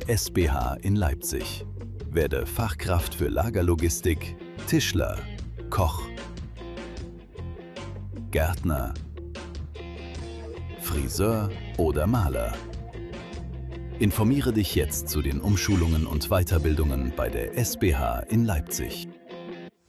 der SBH in Leipzig. Werde Fachkraft für Lagerlogistik, Tischler, Koch, Gärtner, Friseur oder Maler. Informiere dich jetzt zu den Umschulungen und Weiterbildungen bei der SBH in Leipzig.